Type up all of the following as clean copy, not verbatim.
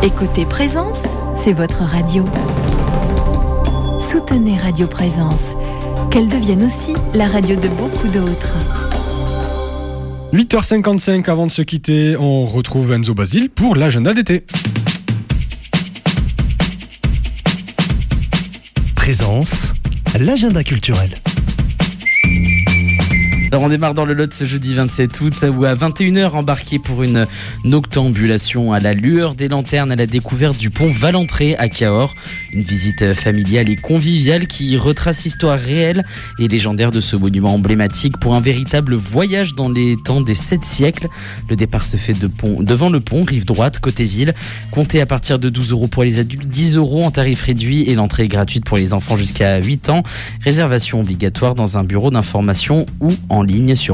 Écoutez Présence, c'est votre radio. Soutenez Radio Présence, qu'elle devienne aussi la radio de beaucoup d'autres. 8h55, avant de se quitter, on retrouve Enzo Basile pour l'agenda d'été. Présence, l'agenda culturel. Alors on démarre dans le Lot ce jeudi 27 août où à 21h embarqué pour une noctambulation à la lueur des lanternes à la découverte du pont Valentré à Cahors. Une visite familiale et conviviale qui retrace l'histoire réelle et légendaire de ce monument emblématique pour un véritable voyage dans les temps des 7 siècles. Le départ se fait devant le pont, rive droite, côté ville. Comptez à partir de 12 € pour les adultes, 10 € en tarif réduit et l'entrée est gratuite pour les enfants jusqu'à 8 ans. Réservation obligatoire dans un bureau d'information ou en ligne sur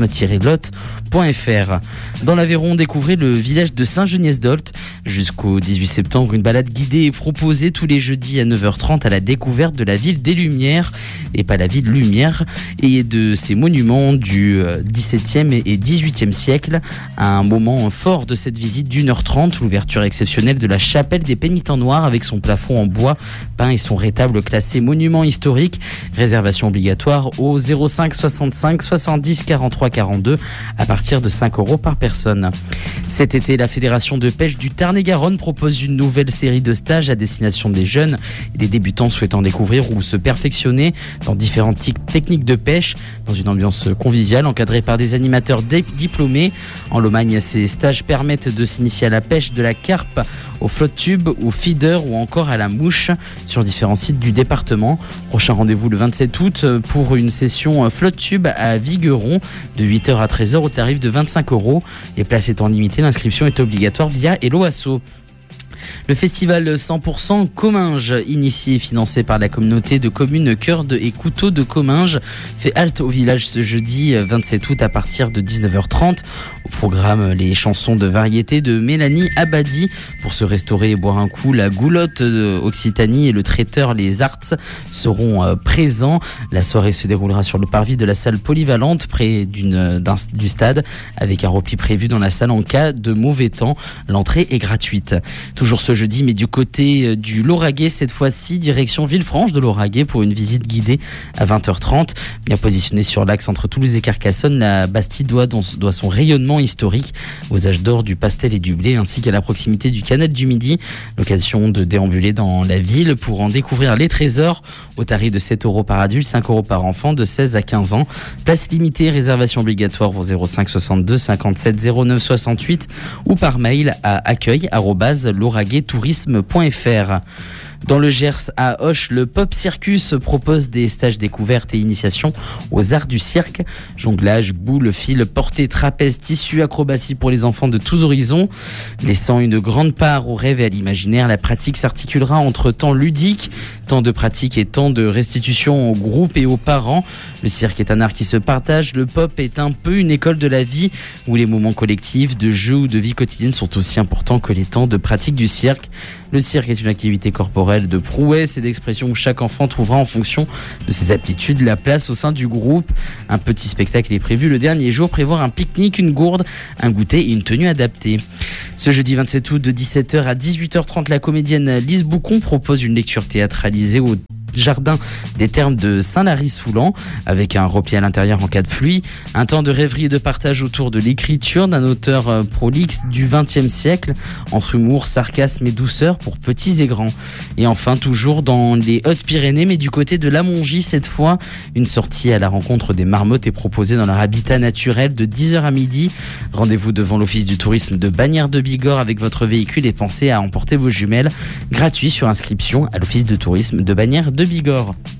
tourisme-lot.fr. Dans l'Aveyron, découvrez le village de Saint-Geniès-d'Olt. Jusqu'au 18 septembre, une balade guidée est proposée tous les jeudis à 9h30 à la découverte de la ville des Lumières, et pas la ville Lumière, et de ses monuments du XVIIe et XVIIIe siècle. Un moment fort de cette visite d'1h30, l'ouverture exceptionnelle de la chapelle des Pénitents Noirs avec son plafond en bois peint et son rétable classé monument historique. Réservation obligatoire au 05 65 70 43 42 à partir de 5 € par personne. Cet été, la Fédération de pêche du Tarn-et-Garonne propose une nouvelle série de stages à destination des jeunes et des débutants souhaitant découvrir ou se perfectionner dans différentes techniques de pêche dans une ambiance conviviale encadrée par des animateurs diplômés. En Lomagne, ces stages permettent de s'initier à la pêche de la carpe, au flotte-tube, au feeder ou encore à la mouche sur différents sites du département. Prochain rendez-vous le 27 août pour une session flotte-tube à Vigueron de 8h à 13h au tarif de 25 €. Les places étant limitées, l'inscription est obligatoire via Hello Asso. Le festival 100% Comminges, initié et financé par la communauté de communes Cœur et Couteau de Comminges, fait halte au village ce jeudi 27 août à partir de 19h30. Au programme, les chansons de variété de Mélanie Abadi. Pour se restaurer et boire un coup, la Goulotte Occitanie et le traiteur Les Arts seront présents. La soirée se déroulera sur le parvis de la salle polyvalente près du stade, avec un repli prévu dans la salle en cas de mauvais temps. L'entrée est gratuite. Toujours ce jeudi, mais du côté du Lauragais, cette fois-ci, direction Villefranche de Lauragais pour une visite guidée à 20h30. Bien positionnée sur l'axe entre Toulouse et Carcassonne, la Bastide doit son rayonnement historique aux âges d'or du pastel et du blé, ainsi qu'à la proximité du canal du Midi. L'occasion de déambuler dans la ville pour en découvrir les trésors au tarif de 7 € par adulte, 5 € par enfant de 16 à 15 ans. Place limitée, réservation obligatoire au 05 62 57 09 68 ou par mail à accueil@lauragais-tourisme.fr. Dans le Gers, à Auch, le Pop Circus propose des stages découvertes et initiation aux arts du cirque. Jonglage, boules, fil, portée, trapèze, tissu, acrobatie pour les enfants de tous horizons. Laissant une grande part au rêve et à l'imaginaire, la pratique s'articulera entre temps ludique, temps de pratique et temps de restitution au groupe et aux parents. Le cirque est un art qui se partage. Le pop est un peu une école de la vie où les moments collectifs, de jeu ou de vie quotidienne sont aussi importants que les temps de pratique du cirque. Le cirque est une activité corporelle de prouesse et d'expression où chaque enfant trouvera en fonction de ses aptitudes la place au sein du groupe. Un petit spectacle est prévu le dernier jour, prévoir un pique-nique, une gourde, un goûter et une tenue adaptée. Ce jeudi 27 août de 17h à 18h30, la comédienne Lise Boucon propose une lecture théâtralisée au jardin des Thermes de Saint-Lary-Soulan avec un repli à l'intérieur en cas de pluie. Un temps de rêverie et de partage autour de l'écriture d'un auteur prolixe du XXe siècle, entre humour, sarcasme et douceur pour petits et grands. Et enfin, toujours dans les Hautes-Pyrénées, mais du côté de la Mongie cette fois, une sortie à la rencontre des marmottes est proposée dans leur habitat naturel de 10h à midi. Rendez-vous devant l'office du tourisme de Bagnères de Bigorre avec votre véhicule et pensez à emporter vos jumelles. Gratuit sur inscription à l'office de tourisme de Bagnères de Bigorre.